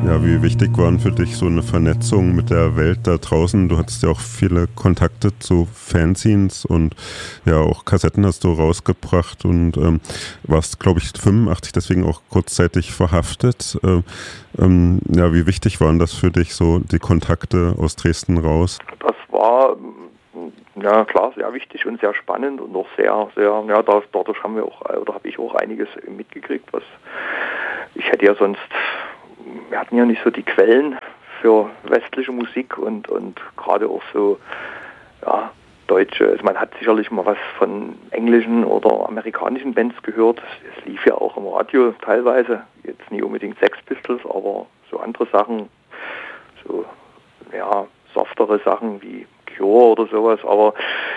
Ja, wie wichtig waren für dich so eine Vernetzung mit der Welt da draußen? Du hattest ja auch viele Kontakte zu Fanzines und ja, auch Kassetten hast du rausgebracht und warst, glaube ich, 85, deswegen auch kurzzeitig verhaftet. Ja, wie wichtig waren das für dich, so die Kontakte aus Dresden raus? Das war, ja klar, sehr wichtig und sehr spannend und auch sehr, sehr, ja, dadurch haben wir auch, oder habe ich auch einiges mitgekriegt, was ich hätte ja sonst, wir hatten ja nicht so die Quellen für westliche Musik und gerade auch so, ja, deutsche, also man hat sicherlich mal was von englischen oder amerikanischen Bands gehört, es lief ja auch im Radio teilweise, jetzt nicht unbedingt Sex Pistols, aber so andere Sachen, so, ja, softere Sachen wie Cure oder sowas, aber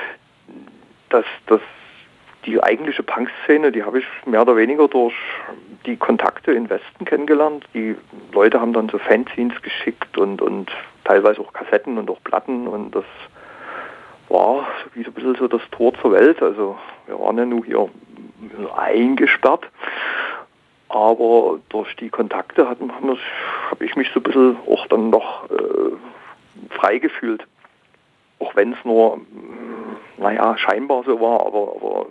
die eigentliche Punk-Szene, die habe ich mehr oder weniger durch die Kontakte in Westen kennengelernt. Die Leute haben dann so Fanzines geschickt und teilweise auch Kassetten und auch Platten und das war wie so ein bisschen so das Tor zur Welt. Also wir waren ja nur hier eingesperrt, aber durch die Kontakte habe ich mich so ein bisschen auch dann noch frei gefühlt. Auch wenn es nur, naja, scheinbar so war, aber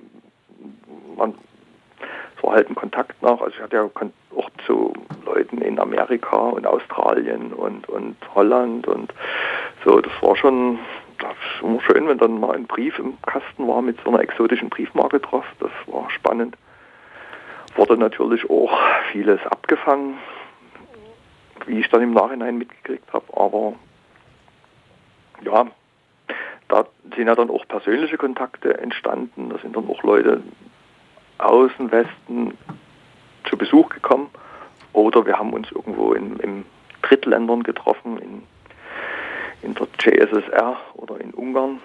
es war halt ein Kontakt nach. Also ich hatte ja auch zu Leuten in Amerika und Australien und Holland und so. Das war schon immer schön, wenn dann mal ein Brief im Kasten war mit so einer exotischen Briefmarke drauf. Das war spannend. Wurde natürlich auch vieles abgefangen, wie ich dann im Nachhinein mitgekriegt habe. Aber ja, da sind ja dann auch persönliche Kontakte entstanden. Da sind dann auch Leute aus dem Westen zu Besuch gekommen. Oder wir haben uns irgendwo in Drittländern getroffen, in der CSSR oder in Ungarn.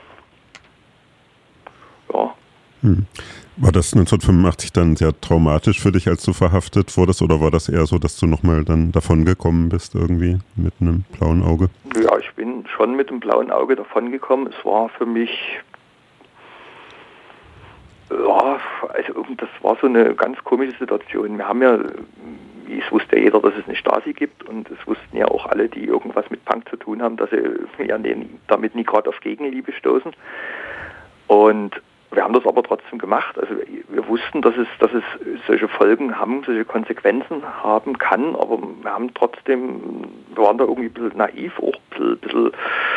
Ja. War das 1985 dann sehr traumatisch für dich, als du verhaftet wurdest? Oder war das eher so, dass du nochmal dann davon gekommen bist irgendwie mit einem blauen Auge? Ja, ich bin schon mit dem blauen Auge davon gekommen. Es war für mich, ja, also das war so eine ganz komische Situation. Wir haben ja, es wusste ja jeder, dass es eine Stasi gibt und es wussten ja auch alle, die irgendwas mit Punk zu tun haben, dass sie ja damit nie gerade auf Gegenliebe stoßen. Und wir haben das aber trotzdem gemacht. Also wir wussten, dass es solche Folgen haben, solche Konsequenzen haben kann, aber wir haben trotzdem, wir waren da irgendwie ein bisschen naiv, auch ein bisschen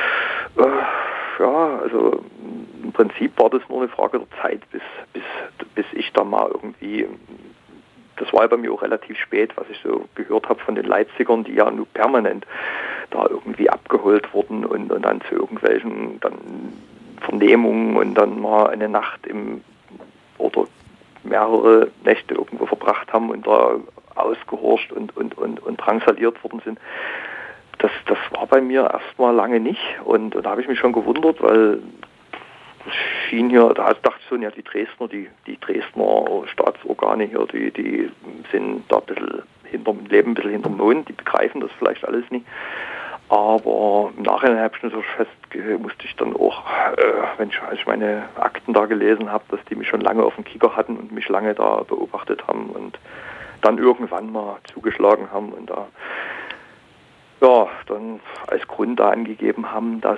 ja, also im Prinzip war das nur eine Frage der Zeit, bis ich da mal irgendwie, das war ja bei mir auch relativ spät, was ich so gehört habe von den Leipzigern, die ja nur permanent da irgendwie abgeholt wurden und dann zu irgendwelchen dann Vernehmungen und dann mal eine Nacht oder mehrere Nächte irgendwo verbracht haben und da ausgehorcht und drangsaliert worden sind. Das war bei mir erstmal lange nicht und da habe ich mich schon gewundert, weil es schien hier, da dachte ich so, ja, die Dresdner Staatsorgane hier, die sind da ein bisschen leben ein bisschen hinterm Mond, die begreifen das vielleicht alles nicht. Aber im Nachhinein habe ich natürlich musste ich dann auch, als ich meine Akten da gelesen habe, dass die mich schon lange auf dem Kicker hatten und mich lange da beobachtet haben und dann irgendwann mal zugeschlagen haben und da ja, dann als Grund da angegeben haben, dass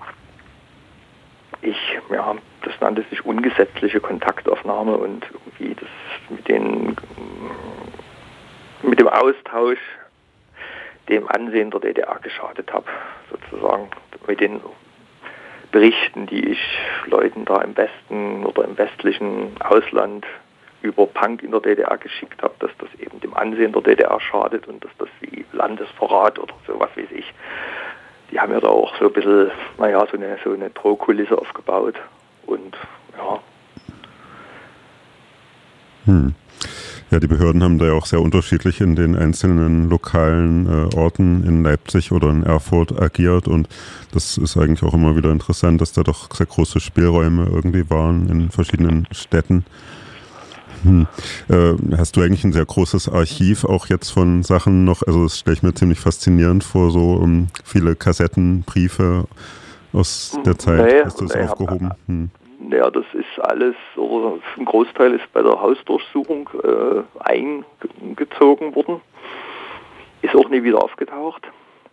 ich, ja, das nannte sich ungesetzliche Kontaktaufnahme und irgendwie das mit dem Austausch dem Ansehen der DDR geschadet habe, sozusagen mit den Berichten, die ich Leuten da im Westen oder im westlichen Ausland über Punk in der DDR geschickt habe, dass das eben dem Ansehen der DDR schadet und dass das wie Landesverrat oder so, was weiß ich. Die haben ja da auch so ein bisschen, naja, so eine Drohkulisse aufgebaut und ja. Ja, die Behörden haben da ja auch sehr unterschiedlich in den einzelnen lokalen Orten in Leipzig oder in Erfurt agiert und das ist eigentlich auch immer wieder interessant, dass da doch sehr große Spielräume irgendwie waren in verschiedenen Städten. Hast du eigentlich ein sehr großes Archiv auch jetzt von Sachen noch, also das stelle ich mir ziemlich faszinierend vor, so viele Kassetten, Briefe aus der Zeit, hast du das aufgehoben? Ja, das ist alles, oder ein Großteil ist bei der Hausdurchsuchung eingezogen worden. ist auch nie wieder aufgetaucht.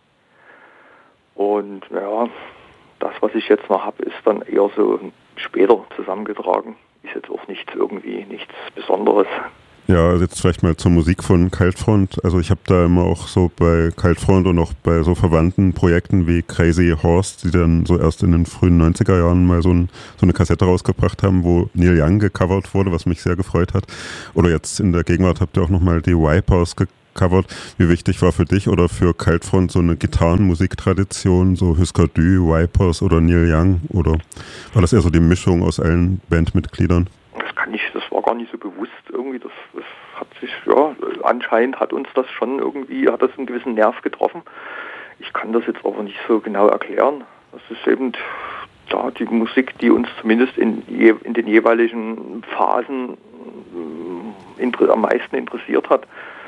Und ja, das, was ich jetzt noch habe, ist dann eher so später zusammengetragen. Ist jetzt auch nichts Besonderes. Ja, also jetzt vielleicht mal zur Musik von Kaltfront. Also ich habe da immer auch so bei Kaltfront und auch bei so verwandten Projekten wie Crazy Horse, die dann so erst in den frühen 90er Jahren mal so eine Kassette rausgebracht haben, wo Neil Young gecovert wurde, was mich sehr gefreut hat. Oder jetzt in der Gegenwart habt ihr auch nochmal die Wipers gecovert. Wie wichtig war für dich oder für Kaltfront so eine Gitarrenmusiktradition, so Husker Du, Wipers oder Neil Young? Oder war das eher so die Mischung aus allen Bandmitgliedern? Das war gar nicht so bewusst irgendwie, das hat sich, ja, anscheinend hat uns das schon irgendwie, hat das einen gewissen Nerv getroffen. Ich kann das jetzt aber nicht so genau erklären. Das ist eben da die Musik, die uns zumindest in den jeweiligen Phasen am meisten interessiert hat.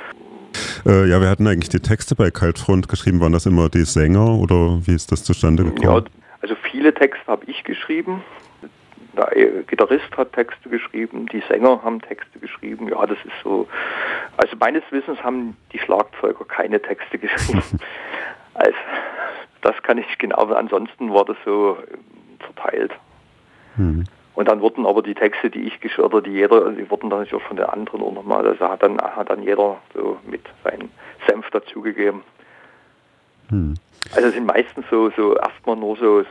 Ja, wir hatten eigentlich die Texte bei Kaltfront geschrieben. Waren das immer die Sänger oder wie ist das zustande gekommen? Ja, also viele Texte habe ich geschrieben. Der Gitarrist hat Texte geschrieben, die Sänger haben Texte geschrieben. Ja, das ist so. Also meines Wissens haben die Schlagzeuger keine Texte geschrieben. Also das kann ich genau. Ansonsten war das so verteilt. Und dann wurden aber die Texte, die ich geschrieben oder die wurden dann natürlich auch von den anderen auch nochmal. Also hat dann jeder so mit seinem Senf dazugegeben. Also es sind meistens so erstmal nur so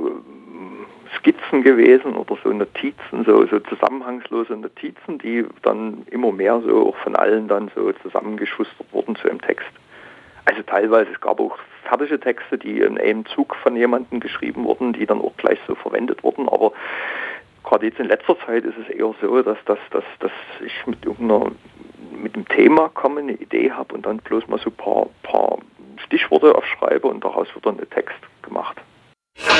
Skizzen gewesen oder so Notizen, so zusammenhangslose Notizen, die dann immer mehr so auch von allen dann so zusammengeschustert wurden zu einem Text. Also teilweise, es gab auch fertige Texte, die in einem Zug von jemandem geschrieben wurden, die dann auch gleich so verwendet wurden, aber gerade jetzt in letzter Zeit ist es eher so, dass ich mit dem Thema komme, eine Idee habe und dann bloß mal so ein paar Stichworte aufschreibe und daraus wird dann ein Text.